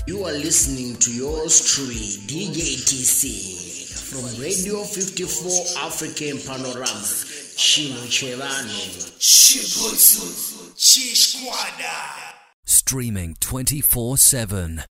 You are listening to yours truly, DJ TC, from Radio 54 African Panorama, Chino Cherano. Shibutsu Chishkwada. Streaming 24/7.